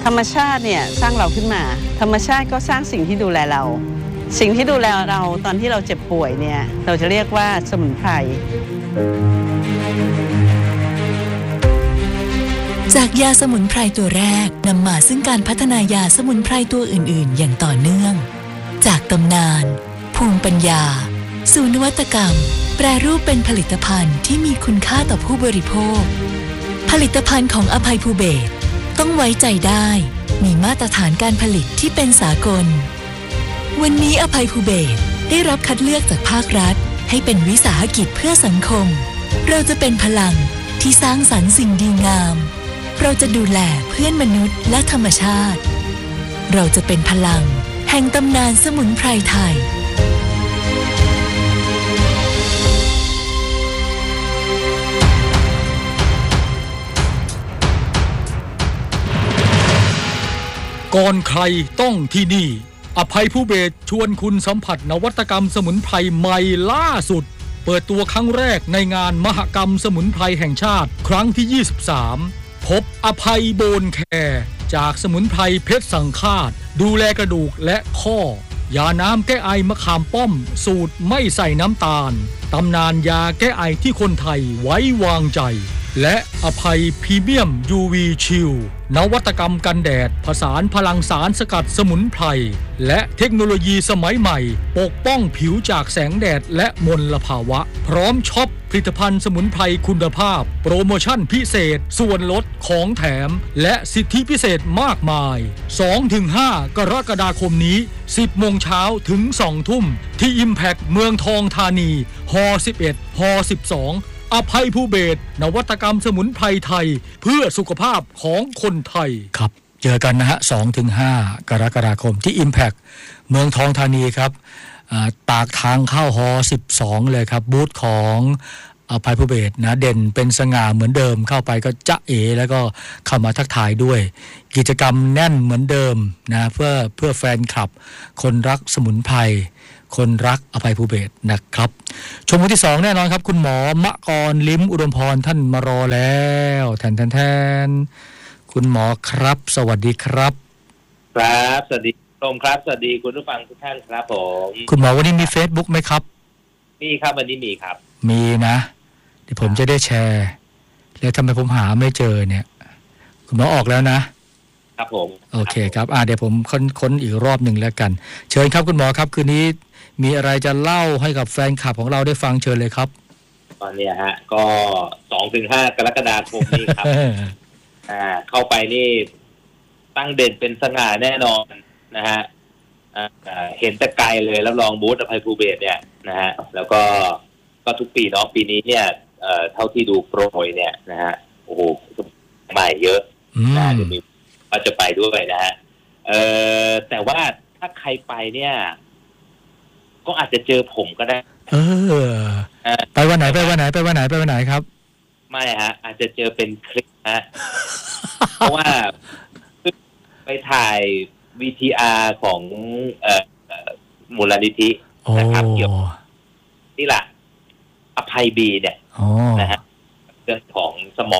ธรรมชาติเนี่ยสร้างเราขึ้นมาธรรมชาติก็สร้างสิ่งที่ดูแลเราสิ่งที่ดูแลเราตอนที่เราเจ็บป่วยเนี่ยเราจะเรียกว่าสมุนไพรจากยาสมุนไพรตัวแรกนำมาซึ่งการพัฒนายาสมุนไพรตัวอื่นๆอย่างต่อเนื่องจากตำนานภูมิปัญญาสู่นวัตกรรมแปรรูปเป็นผลิตภัณฑ์ที่มีคุณค่าต่อผู้บริโภคผลิตภัณฑ์ของอภัยภูเบศรต้องไว้ใจได้มีมาตรฐานการผลิตที่เป็นสากลวันนี้อภัยภูเบศรได้รับคัดเลือกจากภาครัฐให้เป็นวิสาหกิจเพื่อสังคมเราจะเป็นพลังที่สร้างสรรค์สิ่งดีงามเราจะดูแลเพื่อนมนุษย์และธรรมชาติเราจะเป็นพลังแห่งตำนานสมุนไพรไทยก่อนใครต้องที่นี่อภัยภูเบศรชวนคุณสัมผัสนวัตกรรมสมุนไพรใหม่ล่าสุดเปิดตัวครั้งแรกในงานมหกรรมสมุนไพรแห่งชาติครั้งที่23พบอภัยโบนแคร์จากสมุนไพรเพชรสังฆาตดูแลกระดูกและข้อยาน้ำแก้ไอมะขามป้อมสูตรไม่ใส่น้ำตาลตำนานยาแก้ไอที่คนไทยไว้วางใจและอภัยพรีเมียม UV ชิลนวัตกรรมกันแดดผสานพลังสารสกัดสมุนไพรและเทคโนโลยีสมัยใหม่ปกป้องผิวจากแสงแดดและมลภาวะพร้อมช็อปผลิตภัณฑ์สมุนไพรคุณภาพโปรโมชั่นพิเศษส่วนลดของแถมและสิทธิพิเศษมากมาย 2-5 กรกฎาคมนี้ 10 โมงเช้าถึง 2 ทุ่มที่ Impact เมืองทองธานีฮ11ฮ12อภัยภูเบศรนวัตกรรมสมุนไพรไทยเพื่อสุขภาพของคนไทยครับเจอกันนะฮะ 2-5 กรกฎาคมที่ Impact เมืองทองธานีครับปากทางเข้าฮ12เลยครับบูธของอภัยภูเบศรนะเด่นเป็นสง่าเหมือนเดิมเข้าไปก็จ๊ะเอ๋แล้วก็เข้ามาทักทายด้วยกิจกรรมแน่นเหมือนเดิมนะเพื่อแฟนคลับคนรักสมุนไพรคนรักอภัยภูเบศรนะครับชมวันที่2แน่นอนครับคุณหมอมะกรลิ้มอุดมพรท่านมารอแล้วแทนคุณหมอครับสวัสดีครับครับสวัสดีชมครับสวัสดีคุณผู้ฟังทุกท่านครับผมคุณหมอวันนี้มี Facebook ไหมครับมีครับวันนี้มีครับมีนะเดี๋ยวผมจะได้แชร์แล้วทำไมผมหาไม่เจอเนี่ยคุณหมอออกแล้วนะครับผมโอเคครับเดี๋ยวผมค้นอีกรอบหนึ่งแล้วกันเชิญครับคุณหมอครับคืนนี้มีอะไรจะเล่าให้กับแฟนคลับของเราได้ฟังเชิญเลยครับตอนนี้ฮะก็ 2-5 กรกฎาคมนี้ครับ เข้าไปนี่ตั้งเด่นเป็นสง่าแน่นอนนะฮะเห็นแต่ไกลเลยแล้วลองบูธอภัยภูเบศรเนี่ยนะฮะแล้วก็ทุกปีเนาะปีนี้เนี่ยเท่าที่ดูโปรยเนี่ยนะฮะโอ้โหใหม่เยอะนะจะมีก็จะไปด้วยนะฮะแต่ว่าถ้าใครไปเนี่ยก็อาจจะเจอผมก็ได้ไปวันไหนครับไม่ฮะอาจจะเจอเป็นคลิปฮะ เพราะว่าไปถ่าย VTR ของมูลนิธินะครับเกี่ยวนี่แหละอภัยบีเนี่ยนะฮะเรื่องของสมอง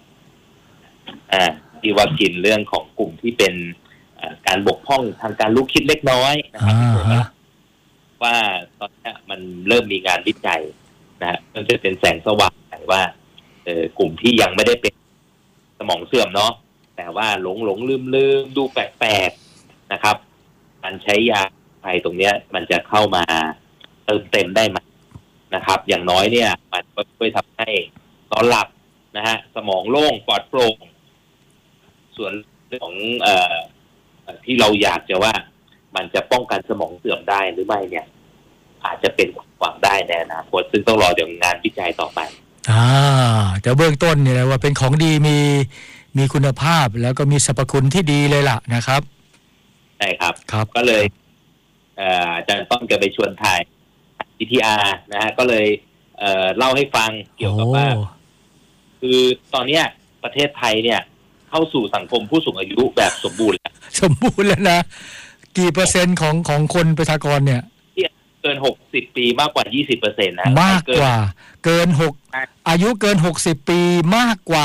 ที่ว่ากินเรื่องของกลุ่มที่เป็นการบกพร่องทางการรู้คิดเล็กน้อยนะครับว่าตอนนี้มันเริ่มมีงานวิจัยนะฮะมันจะเป็นแสงสว่างว่ากลุ่มที่ยังไม่ได้เป็นสมองเสื่อมเนาะแต่ว่าหลงลืมดูแปลกๆนะครับการใช้ยาไพตรงเนี้ยมันจะเข้ามาเติมเต็มได้ไหมนะครับอย่างน้อยเนี่ยมันก็ช่วยทำให้นอนหลับนะฮะสมองโล่งปลอดโปร่งส่วนของที่เราอยากจะว่ามันจะป้องกันสมองเสื่อมได้หรือไม่เนี่ยอาจจะเป็นความหวังได้ในอนาคตซึ่งต้องรอเดี๋ยวงานวิจัยต่อไปแต่เบื้องต้นเนี่ยว่าเป็นของดีมีคุณภาพแล้วก็มีสรรพคุณที่ดีเลยล่ะนะครับใช่ครับก็เลยอาจารย์ต้องจะไปชวนถ่าย VTR นะฮะก็เลยเล่าให้ฟังเกี่ยวกับว่าคือตอนนี้ประเทศไทยเนี่ยเข้าสู่สังคมผู้สูงอายุแบบสมบูรณ์แล้วนะกี่เปอร์เซ็นต์ของคนประชากรเนี่ยเกิน60 ปีมากกว่า 20% นะมากกว่าเกินอายุเกิน60 ปีมากกว่า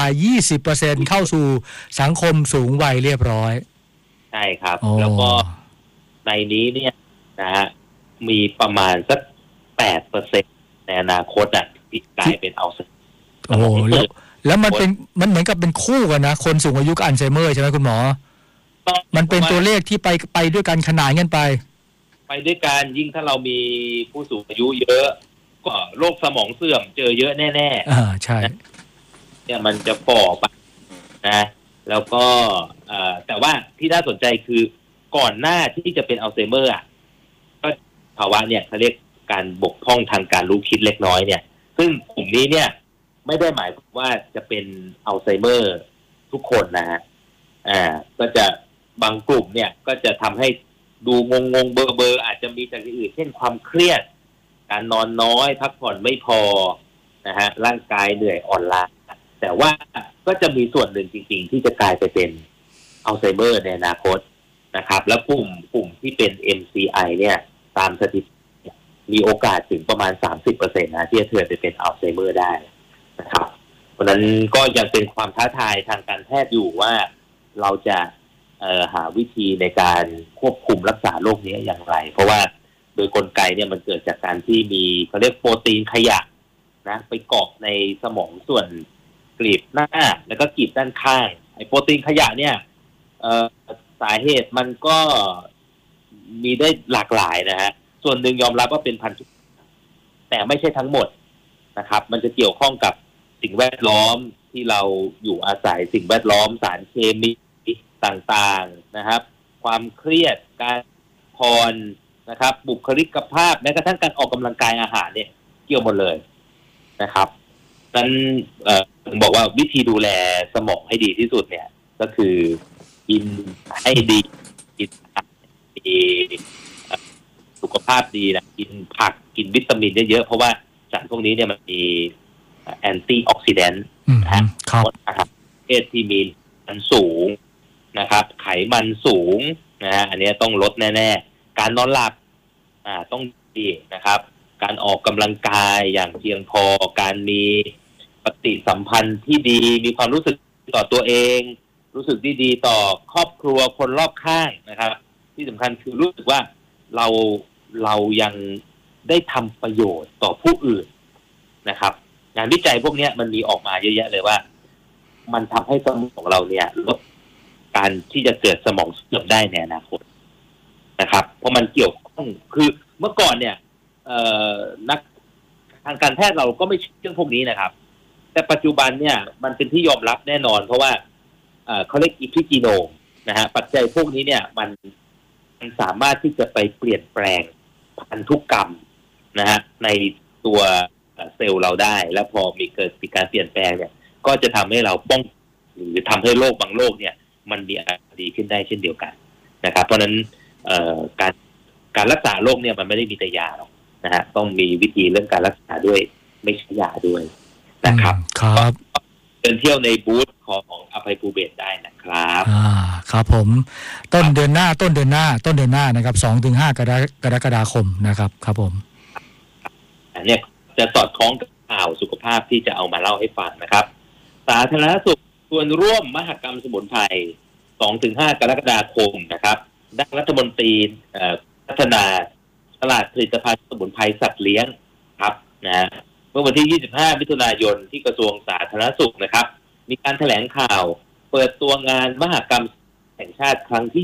20% เข้าสู่สังคมสูงวัยเรียบร้อยใช่ครับแล้วก็ในนี้เนี่ยนะฮะมีประมาณสัก 8% ในอนาคตที่กลายเป็นอัลไซเมอร์โอ้แล้วมันเหมือนกับเป็นคู่กันนะคนสูงอายุกับอัลไซเมอร์ใช่ไหมคุณหมอมันเป็นตัวเลขที่ไปด้วยกันขนานกันไปด้วยกันยิ่งถ้าเรามีผู้สูงอายุเยอะก็โรคสมองเสื่อมเจอเยอะแน่ๆใช่เนี่ยมันจะฝ่อไปนะแล้วก็แต่ว่าที่น่าสนใจคือก่อนหน้าที่จะเป็นอัลไซเมอร์ก็ภาวะเนี่ยเขาเรียกการบกพร่องทางการรู้คิดเล็กน้อยเนี่ยซึ่งกลุ่มนี้เนี่ยไม่ได้หมายความว่าจะเป็นอัลไซเมอร์ทุกคนนะฮะก็จะบางกลุ่มเนี่ยก็จะทำให้ดูงงเบอร์อาจจะมีจากอื่นเช่นความเครียดการนอนน้อยพักผ่อนไม่พอนะฮะร่างกายเหนื่อยอ่อนล้าแต่ว่าก็จะมีส่วนหนึ่งจริงๆที่จะกลายไปเป็นอัลไซเมอร์ในอนาคตนะครับแล้วกลุ่มที่เป็น MCI เนี่ยตามสถิติมีโอกาสถึงประมาณ 30% นะที่จะเกิดเป็นอัลไซเมอร์ได้นะครับเพราะนั้นก็ยังเป็นความท้าทายทางการแพทย์อยู่ว่าเราจะหาวิธีในการควบคุมรักษาโรคนี้อย่างไรเพราะว่าโดยกลไกเนี่ยมันเกิดจากการที่มีเขาเรียกโปรตีนขยะนะไปเกาะในสมองส่วนกลีบหน้าแล้วก็กลีบด้านข้างไอ้โปรตีนขยะเนี่ยสาเหตุมันก็มีได้หลากหลายนะฮะส่วนหนึ่งยอมรับว่าเป็นพันธุกรรมแต่ไม่ใช่ทั้งหมดนะครับมันจะเกี่ยวข้องกับสิ่งแวดล้อมที่เราอยู่อาศัยสิ่งแวดล้อมสารเคมีต่างๆนะครับความเครียดการพรนะครับบุคลิกภาพแม้กระทั่งการออกกำลังกายอาหารเนี่ยเกี่ยวหมดเลยนะครับนั้นผมบอกว่าวิธีดูแลสมองให้ดีที่สุดเนี่ยก็คือกินให้ดีกินดีสุขภาพดีนะกินผักกินวิตามินเยอะๆเพราะว่าสารพวกนี้เนี่ยมันมีแอนตี้ออกซิแดนต์นะครับประเภทที่มีมันสูงนะครับไขมันสูงนะฮะอันนี้ต้องลดแน่ๆการนอนหลับต้องดีนะครับการออกกำลังกายอย่างเพียงพอการมีปฏิสัมพันธ์ที่ดีมีความรู้สึกต่อตัวเองรู้สึกดีๆต่อครอบครัวคนรอบข้างนะครับที่สำคัญคือรู้สึกว่าเรายังได้ทำประโยชน์ต่อผู้อื่นนะครับงานวิจัยพวกนี้มันมีออกมาเยอะแยะเลยว่ามันทำให้สมองของเราเนี่ยลดการที่จะเกิดสมองเสื่อมได้ในอนาคตนะครับเพราะมันเกี่ยวข้องคือเมื่อก่อนเนี่ยนักทางการแพทย์เราก็ไม่เชื่อพวกนี้นะครับแต่ปัจจุบันเนี่ยมันเป็นที่ยอมรับแน่นอนเพราะว่าเขาเรียกอิพิจีโนมนะฮะปัจจัยพวกนี้เนี่ยมันสามารถที่จะไปเปลี่ยนแปลงพันธุกรรมนะฮะในตัวเซลล์เราได้แล้วพอมีการเปลี่ยนแปลงเนี่ยก็จะทำให้เราป้องหรือทำให้โรคบางโรคเนี่ยมันดีขึ้นได้เช่นเดียวกันนะครับเพราะฉะนั้นการรักษาโรคเนี่ยมันไม่ได้มีแต่ยาหรอกนะฮะต้องมีวิธีเรื่องการรักษาด้วยไม่ใช่ยาด้วยนะครับครับเดินเที่ยวในบูธของอภัยภูเบศได้นะครับครับผมต้นเดือนหน้านะครับ 2-5 กรกฎาคมนะครับครับผมอันนี้จะสอดคล้องกับข่าวสุขภาพที่จะเอามาเล่าให้ฟังนะครับสาธารณสุขส่วนร่วมมหกรรมสมุนไพร 2-5 กรกฎาคมนะครับด้านรัฐมนตรีพัฒนาตลาดผลิตภัณฑ์สมุนไพรสัตว์เลี้ยงครับนะเมื่อวันที่ 25 มิถุนายนที่กระทรวงสาธารณสุขนะครับมีการแถลงข่าวเปิดตัวงานมหกรรมแห่งชาติครั้งที่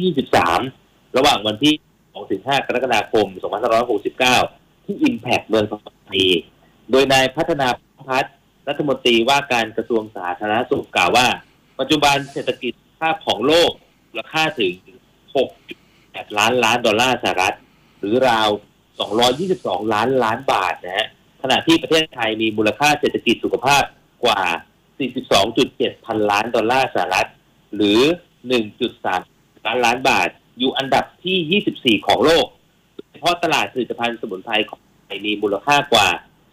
23 ระหว่างวันที่ 2-5 กรกฎาคม 2569 ที่ Impact เมืองทองธานีโดยนายพัฒนาพัฒน์รัฐมนตรีว่าการกระทรวงสาธารณสุขกล่าวว่าปัจจุบันเศรษฐกิจภาพของโลกมูลค่าถึง 6.8 ล้านดอลลาร์สหรัฐหรือราว 222 ล้านบาทนะฮะขณะที่ประเทศไทยมีมูลค่าเศรษฐกิจสุขภาพกว่า 42.7 พันล้านดอลลาร์สหรัฐหรือ 1.3 ล้านบาทอยู่อันดับที่ 24 ของโลกเฉพาะตลาดผลิตภัณฑ์สมุนไพรของไทยมีมูลค่ากว่า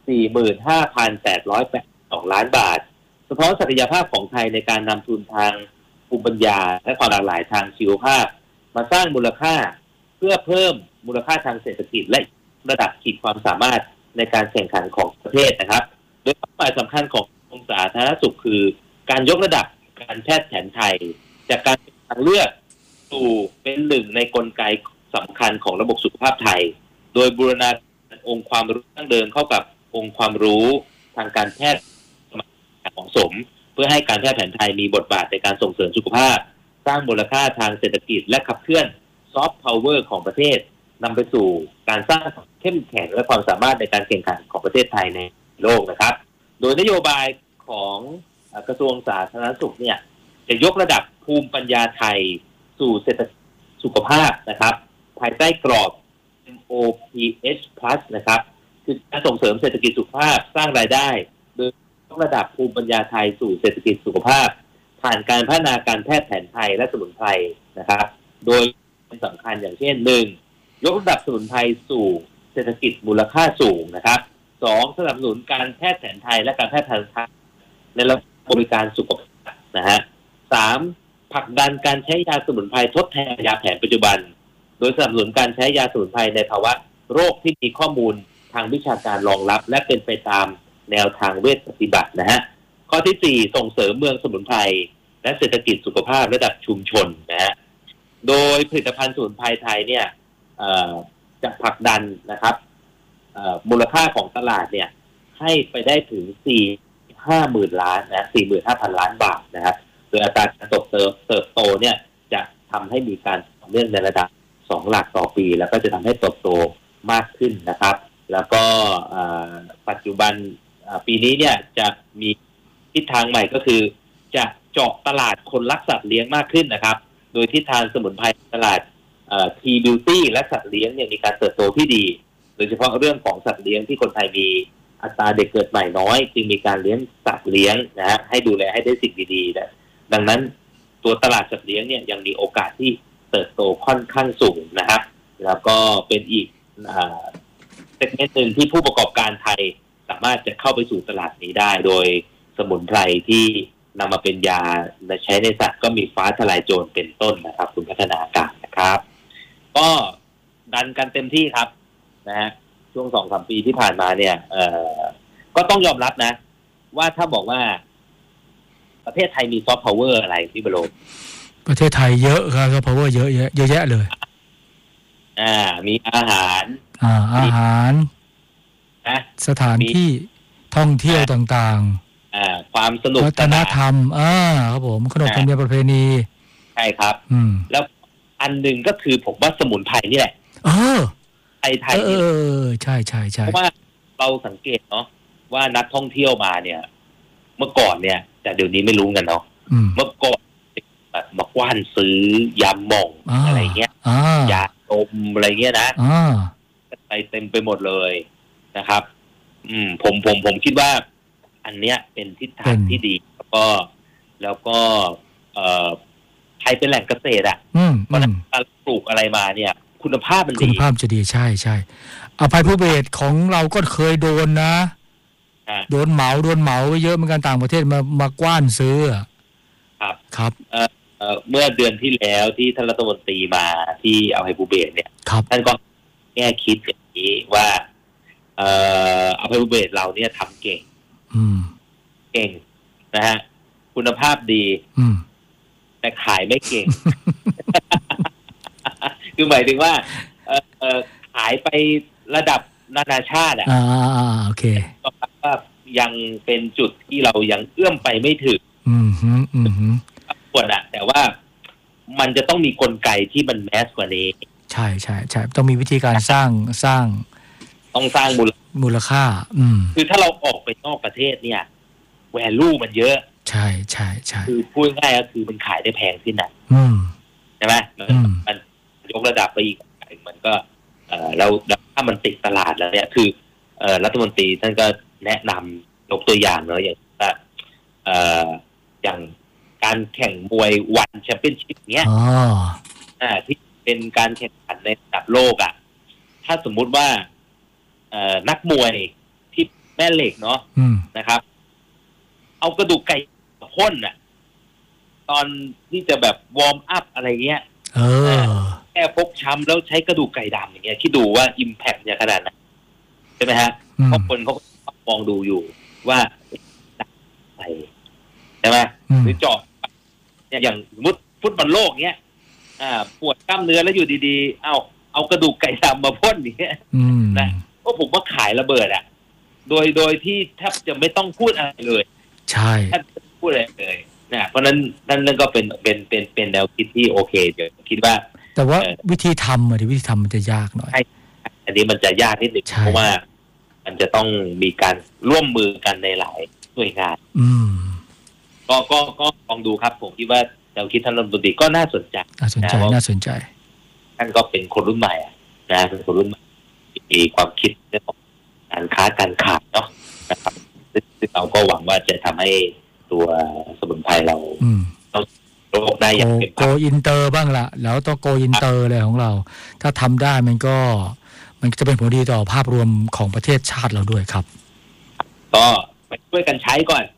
45,882 ล้านบาทสะท้อนศักยภาพของไทยในการนำทุนทางภูมิปัญญาและความหลากหลายทางชีวภาพมาสร้างมูลค่าเพื่อเพิ่มมูลค่าทางเศรษฐกิจและระดับขีดความสามารถในการแข่งขันของประเทศนะครับโดยเป้าหมายสำคัญของกระทรวงสาธารณสุขคือการยกระดับการแพทย์แผนไทยจากการเป็นทางเลือกสู่เป็นหนึ่งในกลไกสำคัญของระบบสุขภาพไทยโดยบูรณาการองค์ความรู้ดั้งเดิมเข้ากับองค์ความรู้ทางการแพทย์เหมาะสมเพื่อให้การแพทย์แผนไทยมีบทบาทในการส่งเสริมสุขภาพสร้างมูลค่าทางเศรษฐกิจและขับเคลื่อนซอฟต์พาวเวอร์ของประเทศนำไปสู่การสร้างเข้มแข็งและความสามารถในการแข่งขันของประเทศไทยในโลกนะครับโดยนโยบายของกระทรวงสาธารณสุขเนี่ยจะยกระดับภูมิปัญญาไทยสู่เศรษฐกิจสุขภาพนะครับภายใต้กรอบ MOPH+ นะครับคือการส่งเสริมเศรษฐกิจสุขภาพสร้างรายได้โดยยกระดับภูมิปัญญาไทยสู่เศรษฐกิจสุขภาพผ่านการพัฒนาการแพทย์แผนไทยและสมุนไพรนะครับโดยสำคัญอย่างเช่น 1. ยกระดับสมุนไพรสู่เศรษฐกิจมูลค่าสูงนะครับ 2. สนับสนุนการแพทย์แผนไทยและการแพทย์แผนไทยในระบบบริการสุขภาพนะฮะ 3. ผลักดันการใช้ยาสมุนไพรทดแทนยาแผนปัจจุบันโดยสนับสนุนการใช้ยาสมุนไพรในภาวะโรคที่มีข้อมูลทางวิชาการรองรับและเป็นไปตามแนวทางเวชปฏิบัตินะฮะข้อที่ 4 ส่งเสริมเมืองสมุนไพรและเศรษฐกิจสุขภาพระดับชุมชนนะฮะโดยผลิตภัณฑ์สมุนไพรไทยเนี่ยจะผลักดันนะครับมูลค่าของตลาดเนี่ยให้ไปได้ถึง 4-5 ล้านนะ 45,000 ล้านบาทนะครับโดยอัตราการเติบโตเนี่ยจะทำให้มีการต่อเนื่องในระดับ2 หลักต่อปีแล้วก็จะทำให้เติบโตมากขึ้นนะครับแล้วก็ปัจจุบันปีนี้เนี่ยจะมีทิศทางใหม่ก็คือจะเจาะตลาดคนรักสัตว์เลี้ยงมากขึ้นนะครับโดยทิศทางสมุนไพรตลาดT-Beauty และสัตว์เลี้ยงเนี่ยมีการเติบโตที่ดีโดยเฉพาะเรื่องของสัตว์เลี้ยงที่คนไทยมีอัตราเด็กเกิดใหม่น้อยจึงมีการเลี้ยงสัตว์เลี้ยงนะฮะให้ดูแลให้ได้สิ่งดีๆนะดังนั้นตัวตลาดสัตว์เลี้ยงเนี่ยยังมีโอกาสที่เติบโตค่อนข้างสูงนะครับแล้วก็เป็นอีกเซกเมนต์หนึ่งที่ผู้ประกอบการไทยสามารถจะเข้าไปสู่ตลาดนี้ได้โดยสมุนไพรที่นำมาเป็นยาใช้ในสัตว์ก็มีฟ้าทลายโจรเป็นต้นนะครับคุณพัฒนาการนะครับก็ดันกันเต็มที่ครับนะฮะช่วง 2-3 ปีที่ผ่านมาเนี่ยก็ต้องยอมรับนะว่าถ้าบอกว่าประเทศไทยมีซอฟต์พาวเวอร์อะไรพี่บรมประเทศไทยเยอะครับซอฟต์พาวเวอร์เยอะแยะเลยมีอาหารนะสถานที่ท่องเที่ยวต่างๆความสนุกวัฒนธรรมครับผมขนบธรรมเนียมประเพณีใช่ครับแล้วอันหนึ่งก็คือผมว่าสมุนไพรนี่แหละไทยใช่เพราะว่าเราสังเกตเนาะว่านักท่องเที่ยวมาเนี่ยเมื่อก่อนเนี่ยแต่เดี๋ยวนี้ไม่รู้กันเนาะเมื่อก่อนแบบมากว้านซื้อยาหม่องอะไรเงี้ยยาดมอะไรเงี้ยนะไปเต็มไปหมดเลยนะครับผมคิดว่าอันเนี้ยเป็นทิศทางที่ดีแล้วก็ไทยเป็นแหล่งเกษตรเพราะฉะนั้นการปลูกอะไรมาเนี่ยคุณภาพมันดีคุณภาพจะดีใช่อภัยภูเบศรของเราก็เคยโดนนะโดนเหมาเยอะเหมือนกันต่างประเทศมากว้านซื้อครับเมื่อเดือนที่แล้วที่ท่านรัฐมนตรีมาที่อภัยภูเบศรเนี่ยท่านก็แง่คิดอย่างนี้ว่าอภัยภูเบศรเราเนี่ยทำเก่งนะฮะคุณภาพดีแต่ขายไม่เก่ง คือหมายถึงว่าขายไประดับนานาชาติโอเคว่ายังเป็นจุดที่เรายังเอื้อมไปไม่ถึงควรแต่ว่ามันจะต้องมีกลไกที่มันแมสกว่านี้ใช่ต้องมีวิธีการสร้างต้องสร้างมูลค่าคือถ้าเราออกไปนอกประเทศเนี่ยแวลูมันเยอะใช่คือพูดง่ายก็คือมันขายได้แพงขึ้นใช่ไหมมันยกระดับไปอีกมันก็แล้วถ้ามันติดตลาดแล้วเนี่ยคือรัฐมนตรีท่านก็แนะนำยกตัวอย่างเนาะอย่างว่าอย่างการแข่งมวยวันแชมเปี้ยนชิพเนี้ยที่เป็นการแข่งขันในระดับโลกถ้าสมมุติว่านักมวยที่แม่เหล็กเนาะนะครับเอากระดูกไก่พ่นตอนที่จะแบบวอร์มอัพอะไรเงี้ยแค่ฟกช้ำแล้วใช้กระดูกไก่ดำอย่างเงี้ยคิดดูว่าอิมแพคเนี่ยขนาดนั้นใช่ไหมฮะเพราะคนเขามองดูอยู่ว่าอะไรใช่ไหมหรือเจาะเนี่ยอย่างสมมติฟุตบอลโลกเนี้ยปวดกล้ามเนื้อแล้วอยู่ดีๆเอากระดูกไก่ดำมาพ่นอย่างเงี้ยนะก็ผมว่าขายระเบิดอ่ะโดยที่แทบจะไม่ต้องพูดอะไรเลยใช่แทบจะพูดอะไรเลยนะเพราะนั้นนั่นก็เป็นแนวคิดที่โอเคเดี๋ยวคิดว่าแต่ว่าวิธีทำมันจะยากหน่อยอันนี้มันจะยากนิดหนึ่งเพราะว่ามันจะต้องมีการร่วมมือกันในหลายหน่วยงานก็ลองดูครับผมคิดว่าแนวคิดท่านรัฐมนตรีก็น่าสนใจท่านก็เป็นคนรุ่นใหม่นะเป็นคนรุ่นใหม่มีความคิดเรื่องของการค้าการขายเนาะนะครับซึ่งเราก็หวังว่าจะทำให้ตัวสมุนไพรเราโลกได้อย่างเป็นโกอินเตอร์บ้างละแล้วต้องโกอินเตอร์เลยของเราถ้าทำได้มันจะเป็นผลดีต่อภาพรวมของประเทศชาติเราด้วยครับก็ไปช่วยกันใช้ก่อน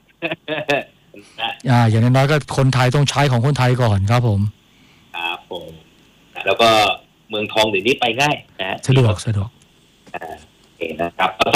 อย่างน้อยๆก็คนไทยต้องใช้ของคนไทยก่อนครับผมครับผมแล้วก็เมืองทองเดี๋ยวนี้ไปง่ายนะสะดวกโอเคนะครับก็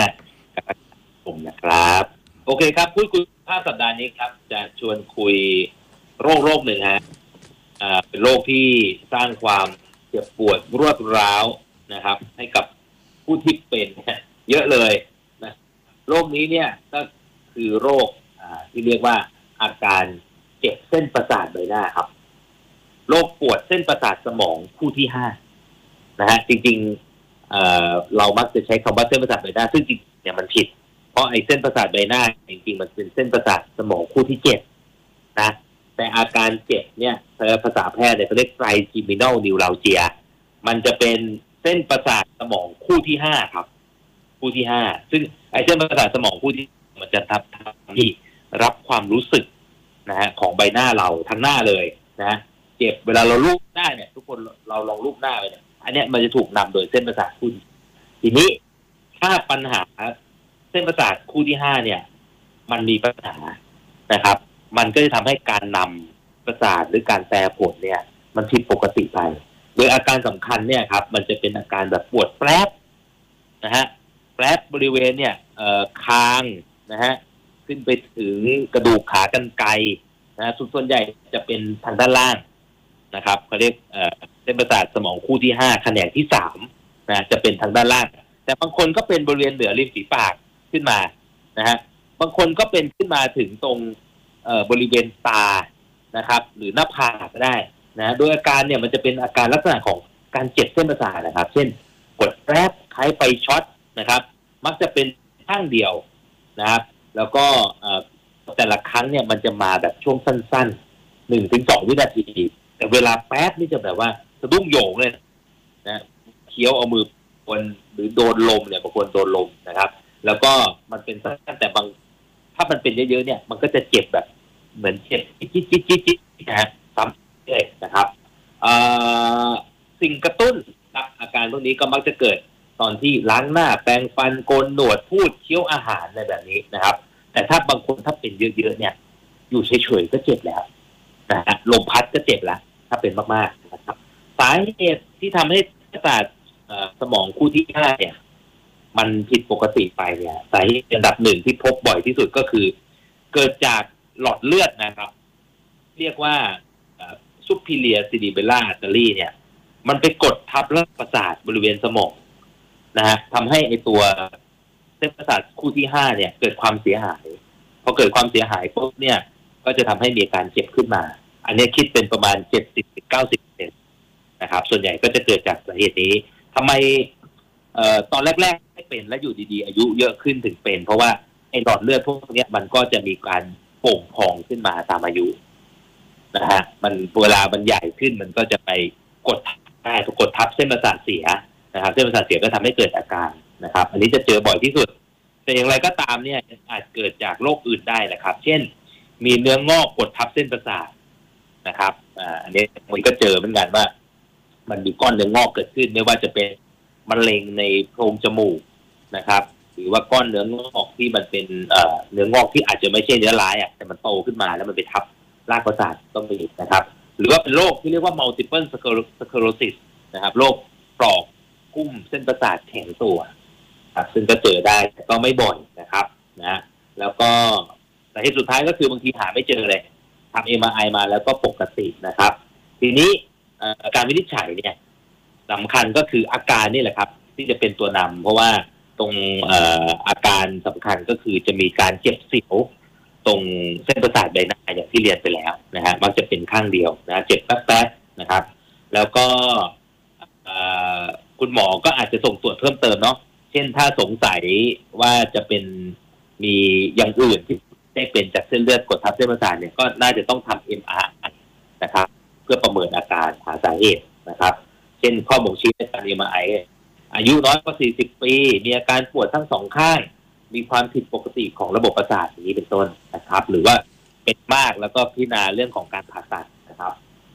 2-5ผมนะครับโอเคครับพูดคุยภาพสัปดาห์นี้ครับจะชวนคุยโรคหนึ่งฮะเป็นโรคที่สร้างความเจ็บปวดรวดร้าวนะครับให้กับผู้ที่เป็นเยอะเลยนะโรคนี้เนี่ยก็คือโรคที่เรียกว่าอาการเจ็บเส้นประสาทใบหน้าครับโรคปวดเส้นประสาทสมองคู่ที่5นะฮะจริงๆเรามักจะใช้คำว่าเส้นประสาทใบหน้าซึ่งจริงเนี่ยมันผิดเพราะไอ้เส้นประสาทใบหน้าจริงๆมันเป็นเส้นประสาทสมองคู่ที่7นะแต่อาการเจ็บเนี่ยภาษาแพทย์เนี่ยเขาเรียกไตรจีมินัลนิวราลเจียมันจะเป็นเส้นประสาทสมองคู่ที่5ครับคู่ที่5ซึ่งไอ้เส้นประสาทสมองคู่ที่มันจะทำให้รับความรู้สึกนะฮะของใบหน้าเราทั้งหน้าเลยนะเจ็บเวลาเราลูบหน้าเนี่ยทุกคนเราลองลูบหน้าไปเนี่ยอันเนี้ยมันจะถูกนำโดยเส้นประสาทคู่ทีนี้ถ้าปัญหาเส้นประสาทคู่ที่5เนี่ยมันมีปัญหานะครับมันก็จะทำให้การนำประสาทหรือการแปรผลเนี่ยมันผิดปกติไปโดยอาการสำคัญเนี่ยครับมันจะเป็นอาการแบบปวดแปรบนะฮะแปรบบริเวณเนี่ยคางนะฮะขึ้นไปถึงกระดูกขากรรไกรนะส่วนใหญ่จะเป็นทางด้านล่างนะครับเขาเรียกเส้นประสาทสมองคู่ที่5แขนงที่3นะจะเป็นทางด้านล่างแต่บางคนก็เป็นบริเวณเหนือริมฝีปากขึ้นมานะฮะบางคนก็เป็นขึ้นมาถึงตรงบริเวณตานะครับหรือหน้าผากก็ได้นะโดยอาการเนี่ยมันจะเป็นอาการลักษณะของการเจ็บเส้นประสาทนะครับเช่นกดแป๊บคล้ายไฟช็อตนะครับมักจะเป็นข้างเดียวนะครับแล้วก็แต่ละครั้งเนี่ยมันจะมาแบบช่วงสั้นๆ 1-2 วินาทีแต่เวลาแป๊บนี่จะแบบว่าสะดุ้งโหยงเลยนะเคี้ยวเอามือคนหรือโดนลมเนี่ยบางคนโดนลมนะครับแล้วก็มันเป็นสั้นแต่บางถ้ามันเป็นเยอะๆเนี่ยมันก็จะเจ็บแบบเหมือนเจ็บจิ๊ดนะฮะซ้ำเลยนะครับสิ่งกระตุ้นอาการพวกนี้ก็มักจะเกิดตอนที่ล้างหน้าแปรงฟันโกนหนวดพูดเคี้ยวอาหารอะไรแบบนี้นะครับแต่ถ้าบางคนถ้าเป็นเยอะๆเนี่ยอยู่เฉยๆก็เจ็บแล้วนะฮะลมพัดก็เจ็บแล้วถ้าเป็นมากๆนะครับสาเหตุที่ทำให้ประสาทสมองคู่ที่5เนี่ยมันผิดปกติไปเนี่ยสาเหตุอันดับหนึ่งที่พบบ่อยที่สุดก็คือเกิดจากหลอดเลือดนะครับเรียกว่าsuperior cerebellar artery เนี่ยมันไปกดทับระบบประสาทบริเวณสมองนะฮะทำให้ไอตัวเส้นประสาทคู่ที่5เนี่ยเกิดความเสียหายพอเกิดความเสียหายปุ๊บเนี่ยก็จะทำให้มีอาการเจ็บขึ้นมาอันนี้คิดเป็นประมาณ 70-90% นะครับส่วนใหญ่ก็จะเกิดจากสาเหตุนี้ทำไมตอนแรกๆไม่เป็นและอยู่ดีๆอายุเยอะขึ้นถึงเป็นเพราะว่าไอหลอดเลือดพวกนี้มันก็จะมีการโป่งพองขึ้นมาตามอายุนะฮะมันเวลามันใหญ่ขึ้นมันก็จะไปกดทับเส้นประสาทเสียนะครับเส้นประสาทเสียก็ทำให้เกิดอาการนะครับอันนี้จะเจอบ่อยที่สุดแต่อย่างไรก็ตามเนี่ยอาจเกิดจากโรคอื่นได้นะครับเช่นมีเนื้องอกกดทับเส้นประสาทนะครับอันนี้มันก็เจอเหมือนกันว่ามันมีก้อนเนื้องอกเกิดขึ้นไม่ว่าจะเป็นมะเร็งในโพรงจมูกนะครับหรือว่าก้อนเนื้องอกที่มันเป็นเนื้องอกที่อาจจะไม่ใช่เนื้อร้ายแต่มันโตขึ้นมาแล้วมันไปทับรากประสาทต้องมีนะครับหรือว่าเป็นโรคที่เรียกว่า multiple sclerosis นะครับโรคปลอกกุ้มเส้นประสาทแข็งตัวครับซึ่งก็เจอได้แต่ก็ไม่บ่อยนะครับนะแล้วก็สาเหตุสุดท้ายก็คือบางทีหาไม่เจอเลยทำ MRI มาแล้วก็ปกตินะครับทีนี้การวินิจฉัยเนี่ยสำคัญก็คืออาการนี่แหละครับที่จะเป็นตัวนำเพราะว่าตรงอาการสำคัญก็คือจะมีการเจ็บเสียวตรงเส้นประสาทใบหน้าอย่างที่เรียนไปแล้วนะฮะมักจะเป็นข้างเดียวนะเจ็บแป๊บๆนะครับแล้วก็คุณหมอก็อาจจะส่งตรวจเพิ่มเติมเนาะเช่นถ้าสงสัยว่าจะเป็นมีอย่างอื่นที่ได้เป็นจากเส้นเลือดกดทับเส้นประสาทเนี่ยก็น่าจะต้องทำ MRI นะครับเพื่อประเมินอาการหาสาเหตุนะครับเช่นข้อบ่งชี้ในการ MRI อายุน้อยกว่า40 ปีมีอาการปวดทั้งสองข้างมีความผิดปกติของระบบประสาทอย่างนี้เป็นต้นนะครับหรือว่าเป็นมากแล้วก็พิจารณาเรื่องของการผ่าตัดนะครับ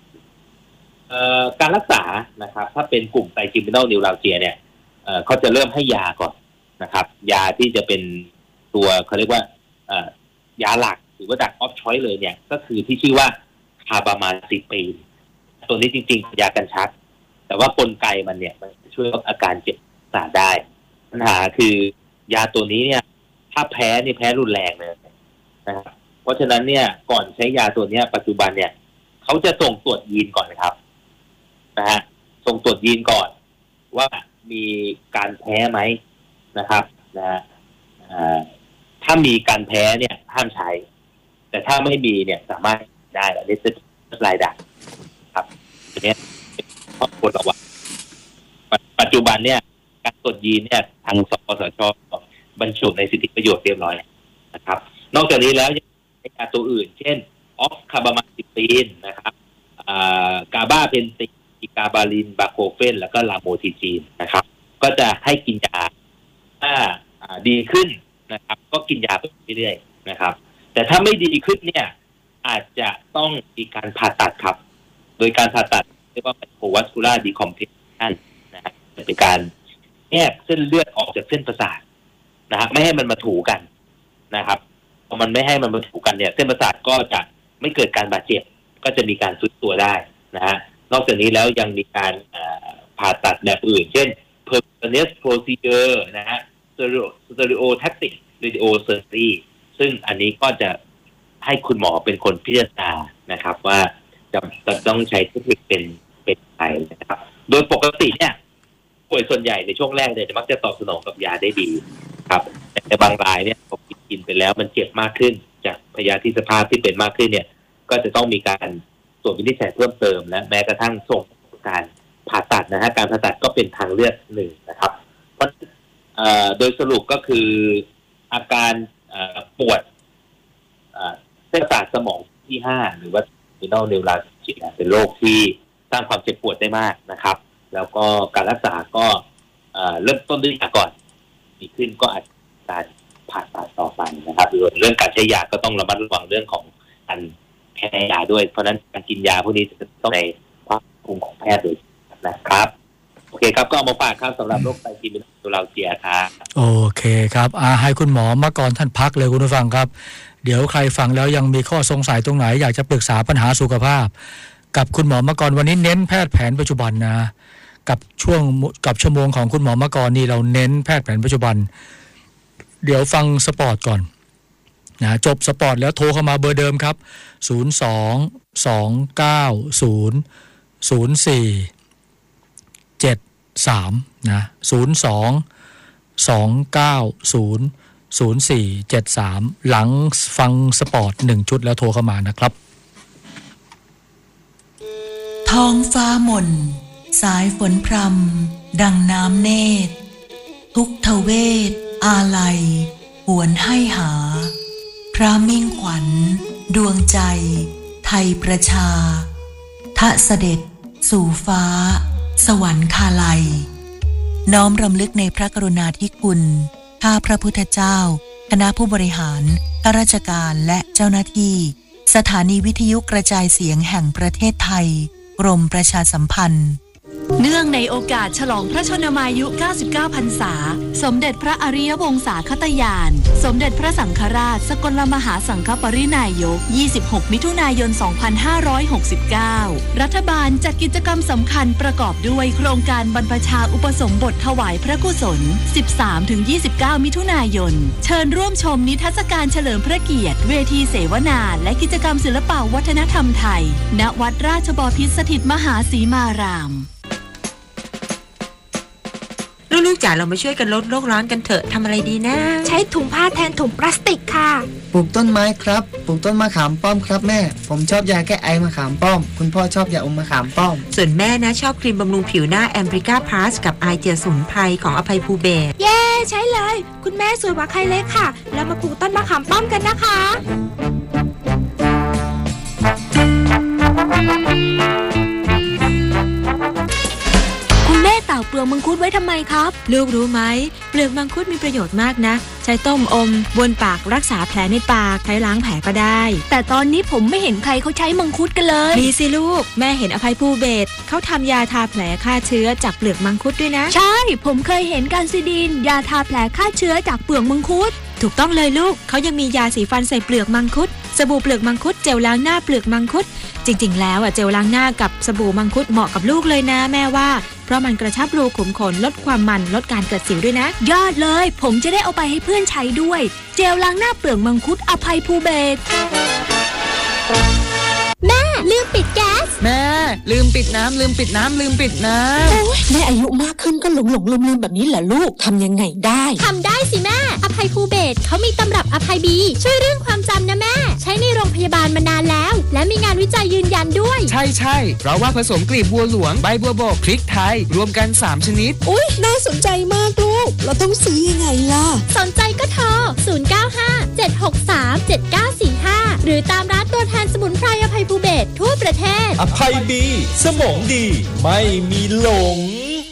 การรักษานะครับถ้าเป็นกลุ่มไตรจิมินัลนิวราลเจียเนี่ยเขาจะเริ่มให้ยาก่อนนะครับยาที่จะเป็นตัวเขาเรียกว่ายาหลักหรือว่าดักออฟชอยส์เลยเนี่ยก็คือที่ชื่อว่าคาบามาซิปีนตัวนี้จริงๆยากันชักแต่ว่ากลไกมันเนี่ยมันช่วยลดอาการเจ็บประสาทได้ปัญหาคือยาตัวนี้เนี่ยถ้าแพ้นี่แพ้รุนแรงเลยนะครับเพราะฉะนั้นเนี่ยก่อนใช้ยาตัวนี้ปัจจุบันเนี่ยเขาจะส่งตรวจยีนก่อนนะครับนะฮะส่งตรวจยีนก่อนว่ามีการแพ้ไหมนะครับนะฮะถ้ามีการแพ้เนี่ยห้ามใช้แต่ถ้าไม่มีเนี่ยสามารถได้อันนี้จะรายได้ครับทีนี้ข้อควรระวังปัจจุบันเนี่ยการตรวจยีนเนี่ยทางสปสช.บรรจุในสิทธิประโยชน์เรียบร้อยนะครับนอกจากนี้แล้วยังมียาตัวอื่นเช่นออฟคาบามาซิปีนนะครับกาบาเพนตินกาบาลินบาโคเฟนแล้วก็ลาโมทิจีนนะครับก็จะให้กินยาถ้าดีขึ้นนะครับก็กินยาไปเรื่อยๆนะครับแต่ถ้าไม่ดีขึ้นเนี่ยอาจจะต้องมีการผ่าตัดครับโดยการผ่าตัดเรียกว่า microvascular decompression นะฮะเป็นการแยกเส้นเลือดออกจากเส้นประสาทนะฮะไม่ให้มันมาถูกันนะครับพอมันไม่ให้มันมาถูกันเนี่ยเส้นประสาทก็จะไม่เกิดการบาดเจ็บก็จะมีการทรุดตัวได้นะฮะนอกจากนี้แล้วยังมีการผ่าตัดแบบอื่นเช่น percutaneous procedure นะฮะ stereotactic radiosurgery ซึ่งอันนี้ก็จะให้คุณหมอเป็นคนพิจารณานะครับว่าจะต้องใช้เทคนิคเป็นไปนะครับโดยปกติเนี่ยป่วยส่วนใหญ่ในช่วงแรกเนี่ยจะมักจะตอบสนองกับยาได้ดีครับแต่บางรายเนี่ยพอกินไปแล้วมันเจ็บมากขึ้นจากพยาธิสภาพที่เป็นมากขึ้นเนี่ยก็จะต้องมีการตรวจวินิจฉัยเพิ่มเติมและแม้กระทั่งส่งการผ่าตัดนะฮะการผ่าตัดก็เป็นทางเลือกหนึ่งนะครับเพราะโดยสรุปก็คืออาการปวดเส้นประสาทสมองที่5หรือว่าterminal neuralgiaเป็นโรคที่สร้างความเจ็บปวดได้มากนะครับแล้วก็การรักษาก็เริ่มต้นด้วยยาก่อนดีขึ้นก็อาจการผ่าตัดต่อไปนะครับเรื่องการใช้ยาก็ต้องระมัดระวังเรื่องของการแพ้ยาด้วยเพราะนั้นการกินยาพวกนี้จะต้องในความควบคุมของแพทย์โดยนะครับโอเคครับก็เอามาฝากครับสำหรับโรคไตจิมินัลนิวราลเจียครับโอเคครับให้คุณหมอมาก่อนท่านพักเลยคุณผู้ฟังครับเดี๋ยวใครฟังแล้วยังมีข้อสงสัยตรงไหนอยากจะปรึกษาปัญหาสุขภาพกับคุณหมอมาก่อนวันนี้เน้นแพทย์แผนปัจจุบันนะกับชั่วโมงของคุณหมอมาก่อนนี่เราเน้นแพทย์แผนปัจจุบันเดี๋ยวฟังสปอร์ตก่อนนะจบสปอร์ตแล้วโทรเข้ามาเบอร์เดิมครับ02-290-0473นะ02-290-0473หลังฟังสปอร์ต1ชุดแล้วโทรเข้ามานะครับท้องฟ้ามนสายฝนพรำดังน้ำเนตรทุกทเวทอาลัยหวนให้หาพระมิ่งขวัญดวงใจไทยประชาทะเสด็จสู่ฟ้าสวรรคาลัยน้อมรำลึกในพระกรุณาธิคุณข้าพระพุทธเจ้าคณะผู้บริหารข้าราชการและเจ้าหน้าที่สถานีวิทยุกระจายเสียงแห่งประเทศไทยกรมประชาสัมพันธ์เนื่องในโอกาสฉลองพระชนมายุ 99 พรรษา สมเด็จพระอริยวงศาคตยาน สมเด็จพระสังฆราชสกลมหาสังฆปรินายก 26 มิถุนายน 2569 รัฐบาลจัดกิจกรรมสำคัญประกอบด้วยโครงการบรรพชาอุปสมบทถวายพระกุศล 13-29 มิถุนายน เชิญร่วมชมนิทรรศการเฉลิมพระเกียรติเวทีเสวนาและกิจกรรมศิลปวัฒนธรรมไทย ณ วัดราชบพิตรสถิตมหาสีมารามลูกๆจ๋าเรามาช่วยกันลดโลกร้อนกันเถอะทำอะไรดีนะใช้ถุงผ้าแทนถุงพลาสติกค่ะปลูกต้นไม้ครับปลูกต้นมะขามป้อมครับแม่ผมชอบยาแก้ไอมะขามป้อมคุณพ่อชอบยาอมมะขามป้อมส่วนแม่นะชอบครีมบำรุงผิวหน้าแอมบริก้าพลัสกับไอเจียสมุนไพรของอภัยภูเบศรเย้ใช้เลยคุณแม่สวยกว่าใครเลยค่ะแล้วมาปลูกต้นมะขามป้อมกันนะคะคุณแม่เต่าเปลือกมังคุดไว้ทำไมครับลูกรู้ไหมเปลือกมังคุดมีประโยชน์มากนะใช้ต้มอมบนปากรักษาแผลในปากใช้ล้างแผลก็ได้แต่ตอนนี้ผมไม่เห็นใครเขาใช้มังคุดกันเลยมีสิลูกแม่เห็นอภัยภูเบศรเขาทำยาทาแผลฆ่าเชื้อจากเปลือกมังคุดด้วยนะใช่ผมเคยเห็นการซิดีนยาทาแผลฆ่าเชื้อจากเปลือกมังคุดถูกต้องเลยลูกเขายังมียาสีฟันใส่เปลือกมังคุดสบู่เปลือกมังคุดเจลล้างหน้าเปลือกมังคุดจริงๆแล้วเจลล้างหน้ากับสบู่มังคุดเหมาะกับลูกเลยนะแม่ว่าเพราะมันกระชับรูขุมขนลดความมันลดการเกิดสิวด้วยนะยอดเลยผมจะได้เอาไปให้เพื่อนใช้ด้วยเจลล้างหน้าเปลือกมังคุดอภัยภูเบศรแม่ลืมปิดแก๊สแม่ลืมปิดน้ำลืมปิดน้ำแม่อายุมากขึ้นก็หลงลืมแบบนี้แหละลูกทำยังไงได้ทำได้สิแม่อภัยภูเบศรเขามีตำรับอภัยบีช่วยเรื่องความจำนะแม่ใช้ในโรงพยาบาลมานานแล้วและมีงานวิจัยยืนยันด้วยใช่เพราะว่าผสมกลีบบัวหลวงใบบัวบกพริกไทยรวมกัน3ชนิดอุ๊ยน่าสนใจมากลูกเราต้องซื้อยังไงล่ะสนใจก็โทร0957637945หรือตามร้านตัวแทนสมุนไพรอภัยภูเบศรทั่วประเทศอภัยบีสมองดีไม่มีหลง